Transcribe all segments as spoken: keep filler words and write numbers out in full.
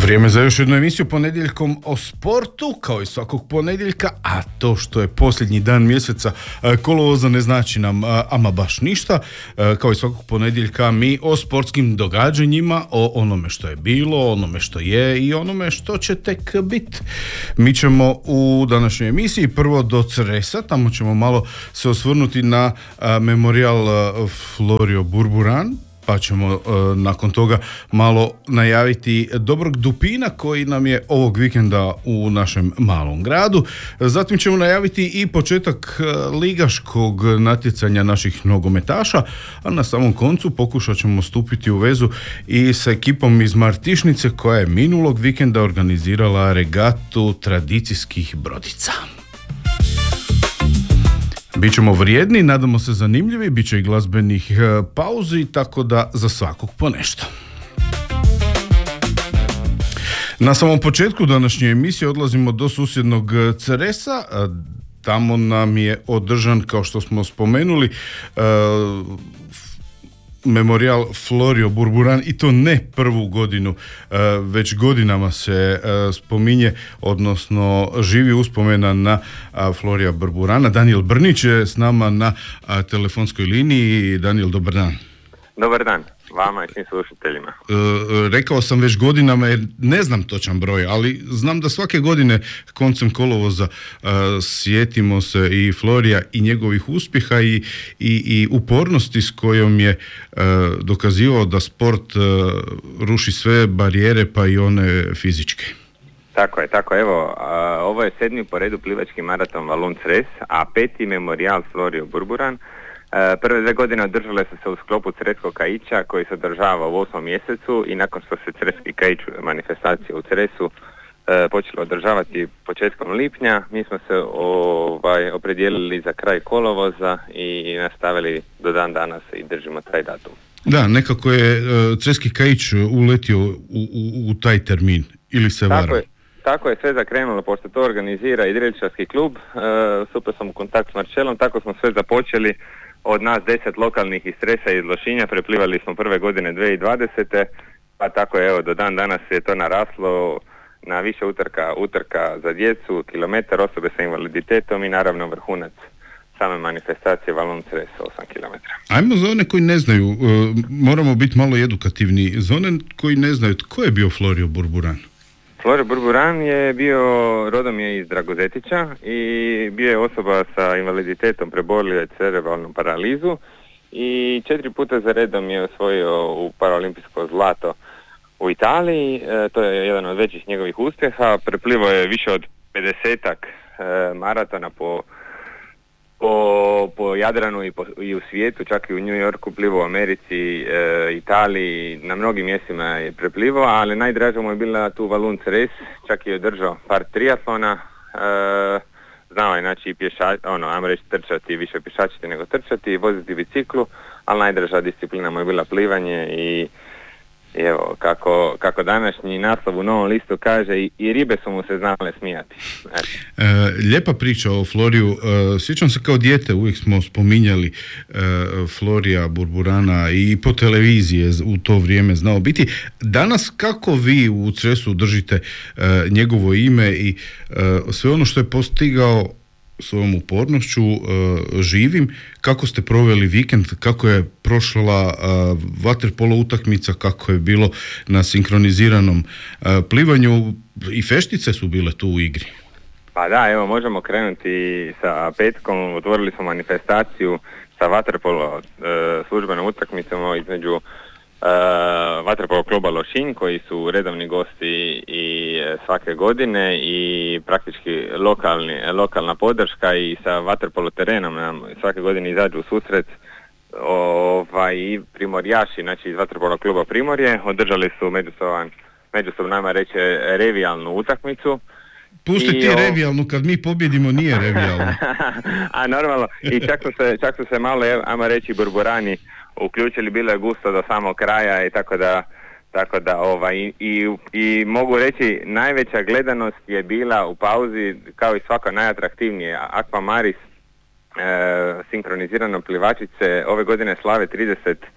Vrijeme za još jednu emisiju ponedjeljkom o sportu, kao i svakog ponedjeljka, a to što je posljednji dan mjeseca kolovoza ne znači nam ama baš ništa. Kao i svakog ponedjeljka mi o sportskim događanjima, o onome što je bilo, onome što je i onome što će tek biti. Mi ćemo u današnjoj emisiji prvo do Cresa, tamo ćemo malo se osvrnuti na Memorial Florio Burburan, pa ćemo e, nakon toga malo najaviti dobrog dupina koji nam je ovog vikenda u našem malom gradu. Zatim ćemo najaviti i početak ligaškog natjecanja naših nogometaša, a na samom koncu pokušat ćemo stupiti u vezu i sa ekipom iz Martišnice koja je minulog vikenda organizirala regatu tradicijskih brodica. Bićemo vrijedni, nadamo se zanimljivi, bit će i glazbenih pauzi, tako da za svakog po nešto. Na samom početku današnje emisije odlazimo do susjednog Cresa. Tamo nam je održan, kao što smo spomenuli, Memorial Florio Burburan, i to ne prvu godinu, već godinama se spominje, odnosno živi uspomena na Floria Burburana. Daniel Brnić je s nama na telefonskoj liniji. Daniel, dobar dan. Dobar dan, vama i svim slušateljima. E, rekao sam već godinama jer ne znam točan broj, ali znam da svake godine koncem kolovoza e, sjetimo se i Florija i njegovih uspjeha i, i, i upornosti s kojom je e, dokazivao da sport e, ruši sve barijere, pa i one fizičke. Tako je, tako evo, a, ovo je sedmi po redu plivački maraton Valun Cres, a peti Memorial Florio Burburan. Prve dve godine održale su se u sklopu Creskog kaića koji se održava u osmom mjesecu, i nakon što se Creski kaić manifestacije u Cresu e, počelo održavati početkom lipnja, mi smo se ovaj, opredijelili za kraj kolovoza i nastavili do dan danas i držimo taj datum. Da, nekako je uh, Creski kaić uletio u, u, u taj termin, ili se varam? Tako je. Tako je sve zakrenulo, pošto to organizira idriličarski klub, e, super sam u kontakt s Marčelom, tako smo sve započeli. Od nas deset lokalnih iz Cresa i iz Lošinja preplivali smo prve godine dvije tisuće dvadesete. Pa tako evo, do dan danas je to naraslo na više utrka, utrka za djecu, kilometar, osobe sa invaliditetom i naravno vrhunac same manifestacije Valun Cres osam kilometara. Ajmo za one koji ne znaju, uh, moramo biti malo edukativni, za one koji ne znaju, tko je bio Florio Burburan? Florio Burburan je bio, rodom je iz Dragozetića i bio je osoba sa invaliditetom, prebolio je cerebralnu paralizu i četiri puta za redom je osvojio u paraolimpijsko zlato u Italiji. E, to je jedan od većih njegovih uspjeha. Preplivao je više od pedesetak e, maratona po Po, po Jadranu i, po, i u svijetu, čak i u New Yorku, plivao u Americi, e, Italiji, na mnogim mjestima je preplivao, ali najdraža mu je bila tu Valun Cres, čak je održao par triatlona, e, znao je znači pješa, ono, ajmo reći trčati, više pješačiti nego trčati, voziti biciklu, ali najdraža disciplina mu je bila plivanje i I evo, kako, kako današnji naslov u Novom listu kaže, i, i ribe su mu se znale smijati. E, lijepa priča o Floriju. E, sjećam se kao dijete, uvijek smo spominjali e, Floria Burburana i po televiziji u to vrijeme znao biti. Danas kako vi u Cresu držite e, njegovo ime i e, sve ono što je postigao svojom upornošću, uh, živim, kako ste proveli vikend, kako je prošla uh, vaterpolo utakmica, kako je bilo na sinkroniziranom uh, plivanju, i feštice su bile tu u igri. Pa da, evo, možemo krenuti sa petkom, otvorili smo manifestaciju sa vaterpolo uh, službenom utakmicom između Uh, vaterpolo kluba Lošinj, koji su redovni gosti i uh, svake godine i praktički lokalni, lokalna podrška, i sa vaterpolo terenom nam svake godine izađu u susret ovaj, i primorjaši, znači iz vaterpolo kluba Primorje, održali su međusobno, međusobno nama reći revijalnu utakmicu. Pusti ti o... revijalnu, kad mi pobjedimo nije revijalno. A normalno, i čak su se, čak su se malo, ajmo reći, Burburani uključili, bilo je gusto do samog kraja, i tako da, tako da ovaj, i, i, i mogu reći, najveća gledanost je bila u pauzi, kao i svako najatraktivnije. Aqua Maris, e, sinkronizirano plivačice, ove godine slave trideset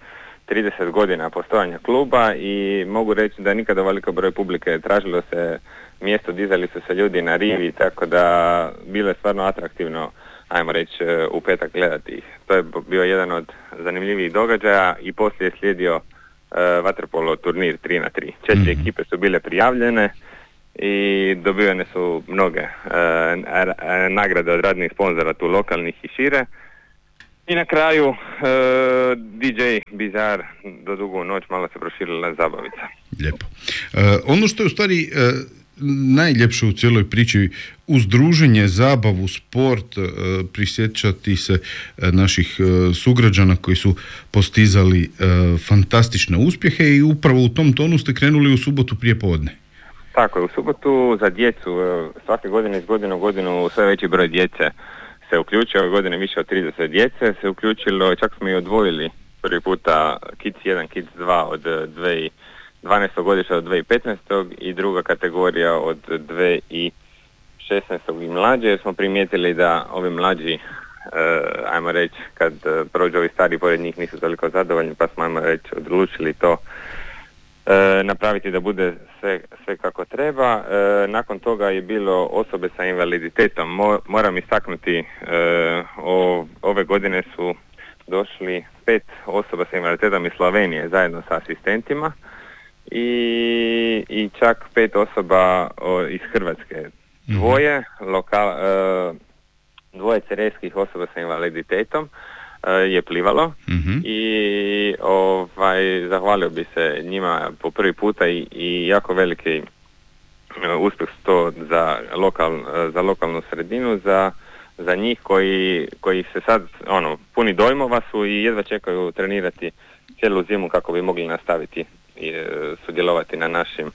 trideset godina postojanja kluba i mogu reći da nikada veliko broj publike tražilo se mjesto, dizali su se ljudi na rivi, tako da bilo je stvarno atraktivno, ajmo reći, u petak gledati ih. To je bio jedan od zanimljivijih događaja i poslije je slijedio uh, vaterpolo turnir tri na tri. Četiri mm-hmm. ekipe su bile prijavljene i dobivene su mnoge uh, nagrade od radnih sponzora tu lokalnih i šire. I na kraju uh, D J Bizar do dugu noć malo se proširila zabavica. Lijepo. Uh, ono što je u stvari uh, najljepše u cijeloj priči, uz druženje, zabavu, sport, uh, prisjećati se uh, naših uh, sugrađana koji su postizali uh, fantastične uspjehe i upravo u tom tonu ste krenuli u subotu prije podne. Tako je, u subotu za djecu, svake godine iz godine u godinu sve veći broj djece se uključio, ove godine više od trideset djece se uključilo, čak smo i odvojili prvi puta Kids jedan, Kids dva od dvije tisuće dvanaestog godišnja do dvije tisuće petnaestog i druga kategorija od dvije tisuće šesnaestog i mlađe, jer smo primijetili da ovi mlađi, eh, ajmo reći, kad prođu ovi stari pored njih nisu toliko zadovoljni, pa smo, ajmo reći, odlučili to E, napraviti da bude sve, sve kako treba. E, nakon toga je bilo osobe sa invaliditetom. Mo, moram istaknuti, e, o, ove godine su došli pet osoba sa invaliditetom iz Slovenije zajedno sa asistentima i, i čak pet osoba o, iz Hrvatske. Dvoje, lokal, e, dvoje cereskih osoba sa invaliditetom je plivalo mm-hmm. i ovaj, zahvalio bi se njima po prvi puta i, i jako veliki uspjeh to za, lokal, za lokalnu sredinu, za, za njih koji, koji se sad ono, puni dojmova su i jedva čekaju trenirati cijelu zimu kako bi mogli nastaviti i sudjelovati na našim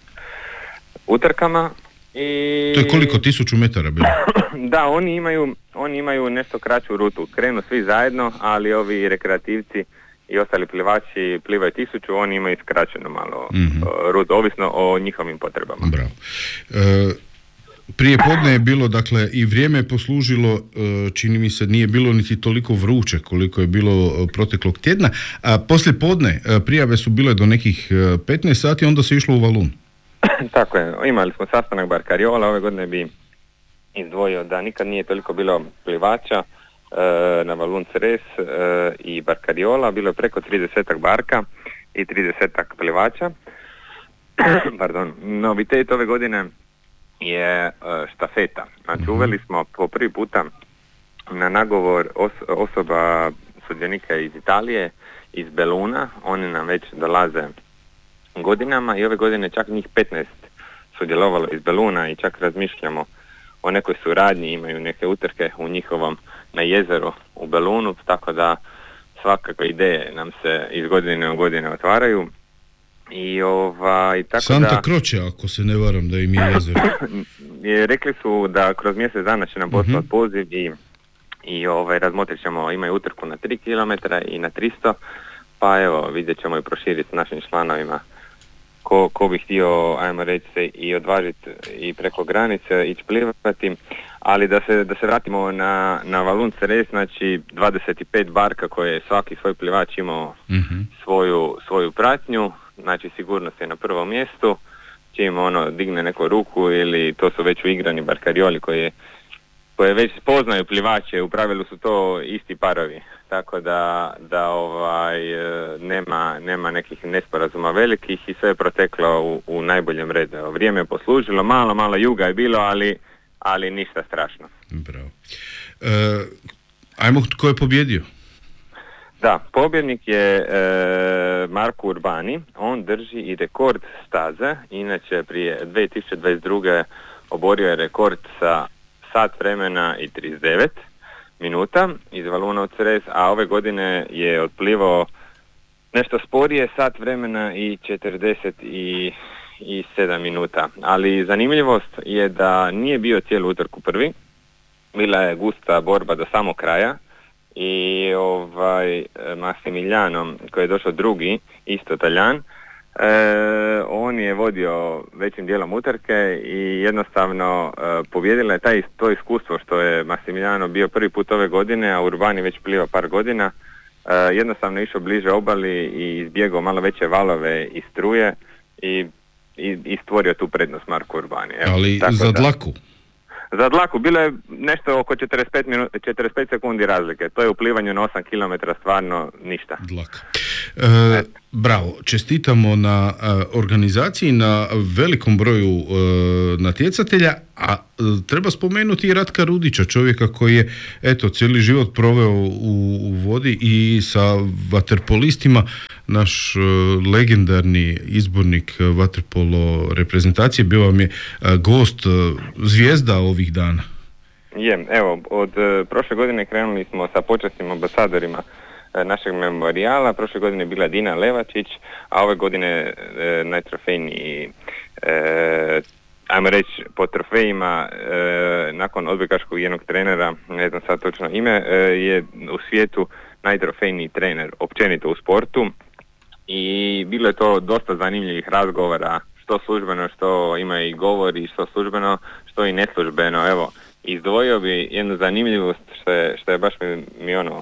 utrkama. I... To je koliko, tisuću metara bilo? Da, oni imaju, oni imaju nešto kraću rutu. Krenu svi zajedno, ali ovi rekreativci i ostali plivači plivaju tisuću, oni imaju skraćeno malo mm-hmm. rutu, ovisno o njihovim potrebama. Bravo. E, prije podne je bilo, dakle, i vrijeme je poslužilo, čini mi se, nije bilo niti toliko vruće koliko je bilo proteklog tjedna, a poslije podne prijave su bile do nekih petnaest sati, onda se išlo u valun. Tako je, imali smo sastanak Barkariola, ove godine bi izdvojio da nikad nije toliko bilo plivača e, na valun Cres e, i Barkariola, bilo je preko tridesetak barka i tridesetak plivača. Pardon, novitet ove godine je e, štafeta. Znači uveli smo po prvi puta na nagovor os- osoba sudionika iz Italije, iz Beluna, oni nam već dolaze godinama i ove godine čak njih petnaest sudjelovalo iz Beluna i čak razmišljamo o nekoj suradnji, imaju neke utrke u njihovom na jezeru u Belunu, tako da svakakve ideje nam se iz godine u godine otvaraju. I ovaj, tako Santa da, Croce, ako se ne varam da im je jezero. Rekli su da kroz mjesec dana će nam poslati uh-huh. poziv i, i ovaj, razmotrit ćemo, imaju utrku na tri kilometra i na tristo, pa evo vidjet ćemo i proširiti s našim članovima ko, ko bi htio, ajmo reći, se i odvažiti i preko granice, ići plivati, ali da se, da se vratimo na, na valun Ceres, znači dvadeset pet barka koje je svaki svoj plivač imao mm-hmm. svoju, svoju pratnju, znači sigurnost je na prvom mjestu, čim ono digne neku ruku ili to su već uigrani barkarioli koji koje već spoznaju plivače, u pravilu su to isti parovi, tako da, da ovaj, nema, nema nekih nesporazuma velikih i sve je proteklo u, u najboljem redu. Vrijeme je poslužilo, malo, malo juga je bilo, ali, ali ništa strašno. Bravo. E, ajmo, tko je pobjedio? Da, pobjednik je e, Marko Urbani, on drži i rekord staze, inače prije dvije tisuće dvadeset druge oborio je rekord sa sat vremena i trideset devet minuta iz valuna u Ceres, a ove godine je otplivao nešto sporije, sat vremena i četrdeset sedam minuta. Ali zanimljivost je da nije bio cijelu utrku prvi, bila je gusta borba do samog kraja i ovaj Massimiliano koji je došao drugi, isto Taljan, E, on je vodio većim dijelom utrke i jednostavno e, pobjedila je taj, to iskustvo što je Massimiliano bio prvi put ove godine, a Urbani već pliva par godina jednostavno išao bliže obali i izbjegao malo veće valove i struje i, i, i stvorio tu prednost Marko Urbani. Evo, ali za dlaku? Za dlaku bilo je nešto oko četrdeset pet, minu, četrdeset pet sekundi razlike. To je u plivanju na osam kilometara stvarno ništa. Dlaka. E, bravo, čestitamo na e, organizaciji, na velikom broju e, natjecatelja, a e, treba spomenuti i Ratka Rudića, čovjeka koji je eto cijeli život proveo u, u vodi i sa vaterpolistima. Naš e, legendarni izbornik vaterpolo reprezentacije bio vam je e, gost, e, zvijezda ovih dana. Je, evo, od e, prošle godine krenuli smo sa počasnim ambasadorima e, našeg memorijala. Prošle godine je bila Dina Levačić, a ove godine e, najtrofejniji, e, ajmo reći po trofejima, e, nakon odbojkaškog jednog trenera, ne znam sad točno ime, e, je u svijetu najtrofejniji trener općenito u sportu. I bilo je to dosta zanimljivih razgovora, što službeno, što ima i govori, što službeno, što i neslužbeno. Evo, izdvojio bi jednu zanimljivost što je, što je baš mi, mi ono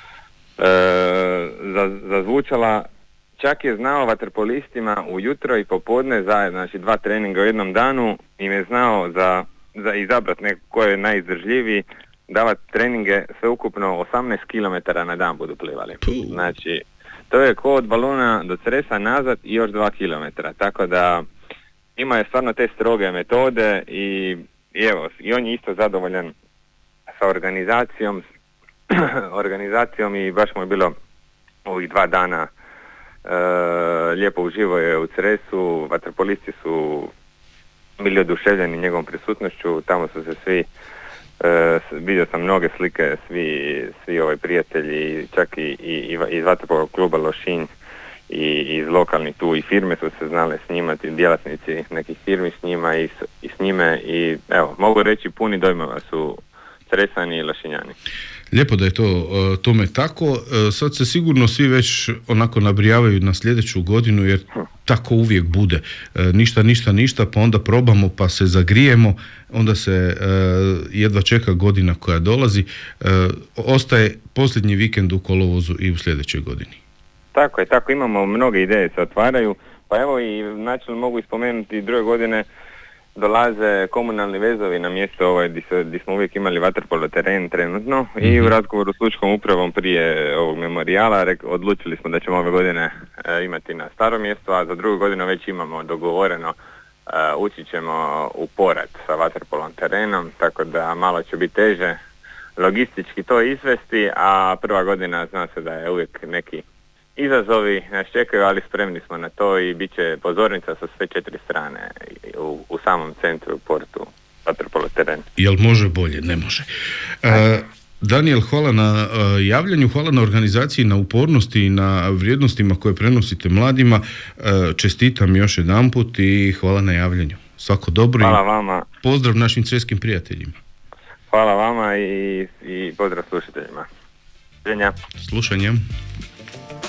e, zazvučala. Čak je znao vaterpolistima ujutro i popodne zajedno, znači dva treninga u jednom danu, im je znao za, za izabrati neko ko je najizdržljiviji, davati treninge sveukupno osamnaest kilometara na dan budu plivali. Znači, to je ko od balona do Cresa nazad i još dva kilometra, tako da ima je stvarno te stroge metode i, i evo, i on je isto zadovoljan sa organizacijom, organizacijom i baš mu je bilo ovih dva dana e, lijepo uživo je u Cresu, vaterpolisti su bili oduševljeni njegovom prisutnošću, tamo su se svi Uh, vidio sam mnoge slike, svi, svi ovaj prijatelji, čak i, i, i iz vaterpolo kluba Lošinj i iz lokalnih tu i firme su se znale snimati, djelatnici nekih firmi s njima i s, i s njime i evo, mogu reći puni dojmova su Cresani i Lošinjani. Lijepo da je to uh, tome tako. Uh, sad se sigurno svi već onako nabrijavaju na sljedeću godinu jer tako uvijek bude. Uh, ništa, ništa, ništa, pa onda probamo pa se zagrijemo, onda se uh, jedva čeka godina koja dolazi. Uh, ostaje posljednji vikend u kolovozu i u sljedećoj godini. Tako je, tako imamo mnoge ideje se otvaraju, pa evo i načelno mogu ispomenuti druge godine dolaze komunalni vezovi na mjesto ovaj gdje smo uvijek imali vaterpolo teren trenutno mm-hmm. i u razgovoru s lučkom upravom prije ovog memorijala rek, odlučili smo da ćemo ove godine e, imati na staro mjesto, a za drugu godinu već imamo dogovoreno, e, ući ćemo u Porat sa vaterpolom terenom, tako da malo će biti teže logistički to izvesti, a prva godina zna se da je uvijek neki izazovi nas čekaju, ali spremni smo na to i bit će pozornica sa sve četiri strane u, u samom centru u Portu vaterpolo teren. Jel može bolje? Ne može. E, Daniel, hvala na uh, javljanju, hvala na organizaciji, na upornosti i na vrijednostima koje prenosite mladima. Uh, čestitam još jedanput i hvala na javljanju. Svako dobro. Hvala vama. Pozdrav našim creskim prijateljima. Hvala vama i, i pozdrav slušateljima. Slušanja. Slušanjem.